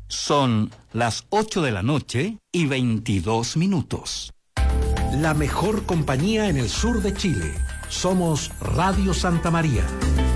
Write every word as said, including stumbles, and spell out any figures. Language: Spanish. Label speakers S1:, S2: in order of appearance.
S1: Son las ocho de la noche y veintidós minutos.
S2: La mejor compañía en el sur de Chile. Somos Radio Santa María.